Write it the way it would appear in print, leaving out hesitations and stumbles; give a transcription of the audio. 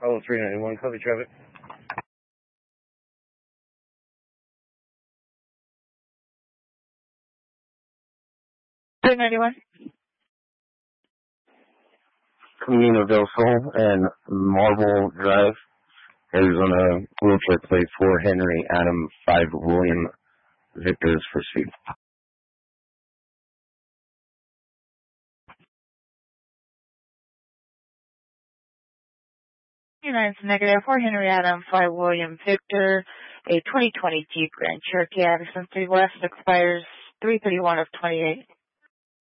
Oh, 391, copy traffic. 391. Camino del Sol and Marble Drive, Arizona, wheelchair plate 4 Henry Adam 5 William Victor's for speed. Units negative 4 Henry Adam 5 William Victor, a 2020 Jeep Grand Cherokee Addison 3 West expires 3/31 of 28.